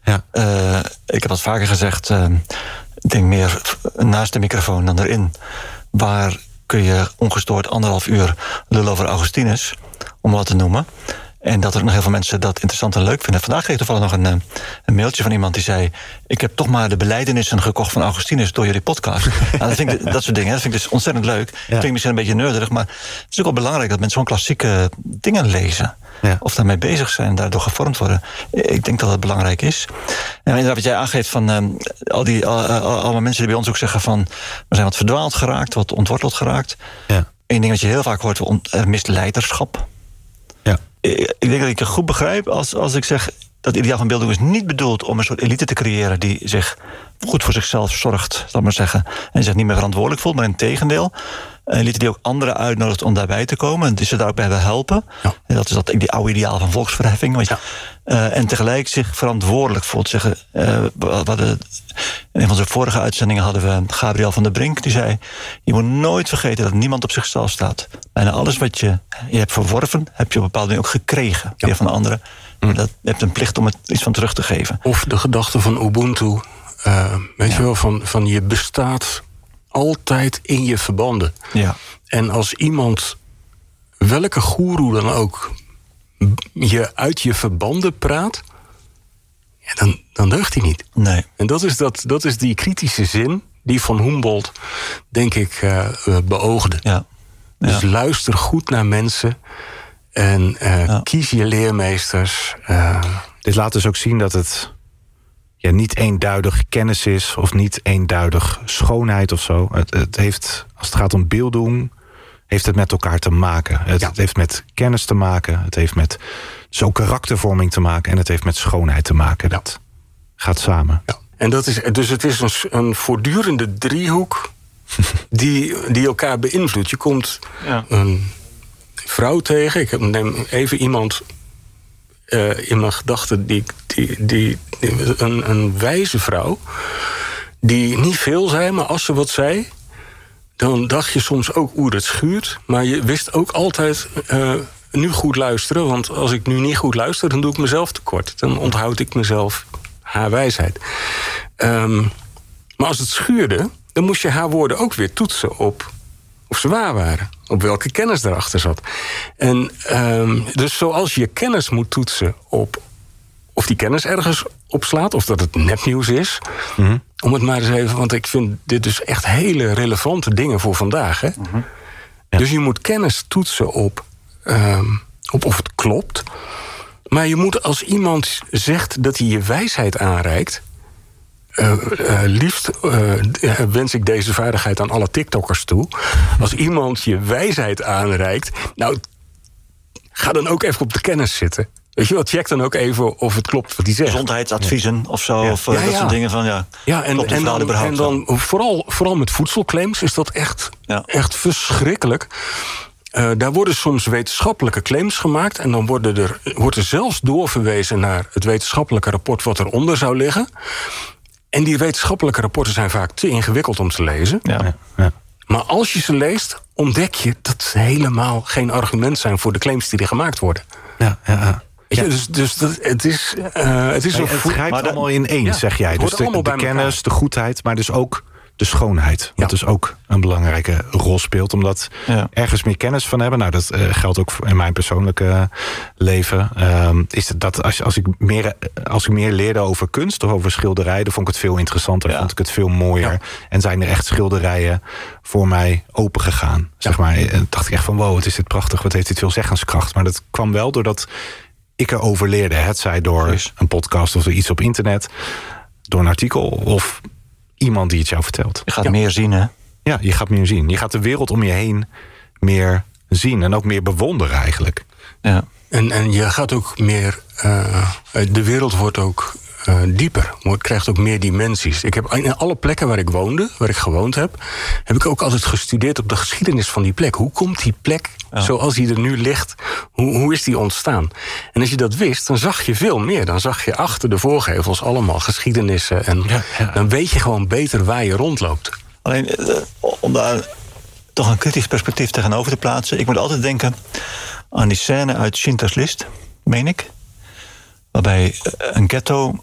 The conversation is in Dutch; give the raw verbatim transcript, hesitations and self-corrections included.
Ja. Uh, ik heb dat vaker gezegd, uh, ik denk meer naast de microfoon dan erin. Waar kun je ongestoord anderhalf uur lullen over Augustinus, om wat te noemen. En dat er nog heel veel mensen dat interessant en leuk vinden. Vandaag kreeg ik toevallig nog een, een mailtje van iemand die zei... ik heb toch maar de belijdenissen gekocht van Augustinus door jullie podcast. Nou, dat, vind ik, dat soort dingen, dat vind ik dus ontzettend leuk. Ja. Klinkt misschien een beetje nerdig, maar het is ook wel belangrijk... dat mensen gewoon klassieke dingen lezen. Ja. Of daarmee bezig zijn en daardoor gevormd worden. Ik denk dat dat belangrijk is. En inderdaad wat jij aangeeft van um, al die al, al, allemaal mensen die bij ons ook zeggen van... we zijn wat verdwaald geraakt, wat ontworteld geraakt. Ja. Eén ding wat je heel vaak hoort, er mist leiderschap. Ja. Ik denk dat ik het goed begrijp als, als ik zeg... dat ideaal van beelddoen is niet bedoeld om een soort elite te creëren... die zich goed voor zichzelf zorgt, zal ik maar zeggen... en zich niet meer verantwoordelijk voelt, maar in tegendeel... een elite die ook anderen uitnodigt om daarbij te komen... en die ze daar ook bij wil helpen. Ja. En dat is dat, die oude ideaal van volksverheffing. Weet je. Ja. Uh, en tegelijk zich verantwoordelijk voelt. Zeggen, uh, we hadden, in een van onze vorige uitzendingen hadden we Gabriel van der Brink... die zei, je moet nooit vergeten dat niemand op zichzelf staat. Bijna alles wat je, je hebt verworven... heb je op een bepaalde manier ook gekregen. Ja. Weer van de anderen. Mm. Dat, je hebt een plicht om het iets van terug te geven. Of de gedachte van Ubuntu. Uh, weet ja. je wel, van, van je bestaat... altijd in je verbanden. Ja. En als iemand, welke goeroe dan ook... je uit je verbanden praat... Ja, dan, dan deugt hij niet. Nee. En dat is, dat, dat is die kritische zin... die van Humboldt, denk ik, uh, beoogde. Ja. Ja. Dus luister goed naar mensen... en uh, ja. kies je leermeesters. Uh, Dit laat dus ook zien dat het... Ja, niet eenduidig kennis is of niet eenduidig schoonheid of zo. Het, het heeft, als het gaat om beelddoen, heeft het met elkaar te maken. Het, ja. het heeft met kennis te maken. Het heeft met zo karaktervorming te maken. En het heeft met schoonheid te maken. Ja. Dat gaat samen. Ja. En dat is, dus het is een, een voortdurende driehoek die, die elkaar beïnvloedt. Je komt ja. een vrouw tegen. Ik neem even iemand... Uh, in mijn gedachten, die, die, die, die, een, een wijze vrouw... die niet veel zei, maar als ze wat zei... dan dacht je soms ook, oeh, dat schuurt. Maar je wist ook altijd, uh, nu goed luisteren... want als ik nu niet goed luister, dan doe ik mezelf tekort. Dan onthoud ik mezelf haar wijsheid. Um, maar als het schuurde, dan moest je haar woorden ook weer toetsen op... of ze waar waren, op welke kennis erachter zat. En um, dus zoals je kennis moet toetsen op of die kennis ergens opslaat... of dat het nepnieuws is, mm-hmm. om het maar eens even... want ik vind dit dus echt hele relevante dingen voor vandaag. Hè? Mm-hmm. Ja. Dus je moet kennis toetsen op, um, op of het klopt. Maar je moet als iemand zegt dat hij je wijsheid aanreikt... Uh, uh, liefst uh, wens ik deze vaardigheid aan alle TikTokkers toe. Als iemand je wijsheid aanreikt... nou, ga dan ook even op de kennis zitten. Weet je wel, check dan ook even of het klopt wat hij zegt. Gezondheidsadviezen ja. of zo, ja. of uh, ja, ja. dat soort dingen van... ja, ja en, en dan, en dan vooral, vooral met voedselclaims is dat echt, ja. echt verschrikkelijk... Uh, daar worden soms wetenschappelijke claims gemaakt... en dan worden er, wordt er zelfs doorverwezen naar het wetenschappelijke rapport... wat eronder zou liggen... En die wetenschappelijke rapporten zijn vaak te ingewikkeld om te lezen. Ja, ja. Maar als je ze leest, ontdek je dat ze helemaal geen argument zijn... voor de claims die er gemaakt worden. Ja, ja, ja. Weet je, ja. Dus, dus dat, het is... Uh, het is ja, een het grijpt maar allemaal in één, ja, zeg jij. Dus de, de kennis, de goedheid, maar dus ook de schoonheid. Wat ja. dus ook een belangrijke rol speelt. Omdat ja. ergens meer kennis van hebben... nou, dat uh, geldt ook in mijn persoonlijke uh, leven... Um, is het dat als, als, ik meer, als ik meer leerde over kunst of over schilderijen... dan vond ik het veel interessanter, ja. vond ik het veel mooier. Ja. En zijn er echt schilderijen voor mij opengegaan. Ja. Zeg maar. En dacht ik echt van, wow, wat is dit prachtig... wat heeft dit veel zeggenskracht. Maar dat kwam wel doordat ik erover leerde. Het zij door dus. een podcast of door iets op internet... door een artikel of... iemand die het jou vertelt. Je gaat ja. meer zien, hè? Ja, je gaat meer zien. Je gaat de wereld om je heen meer zien. En ook meer bewonderen, eigenlijk. Ja. En, en je gaat ook meer... Uh, de wereld wordt ook uh, dieper. Het krijgt ook meer dimensies. Ik heb in alle plekken waar ik woonde, waar ik gewoond heb... heb ik ook altijd gestudeerd op de geschiedenis van die plek. Hoe komt die plek, ja. zoals die er nu ligt... Hoe, hoe is die ontstaan? En als je dat wist, dan zag je veel meer. Dan zag je achter de voorgevels allemaal geschiedenissen. En ja, ja. dan weet je gewoon beter waar je rondloopt. Alleen, om daar toch een kritisch perspectief tegenover te plaatsen... ik moet altijd denken aan die scène uit Schindlers List, meen ik... waarbij een ghetto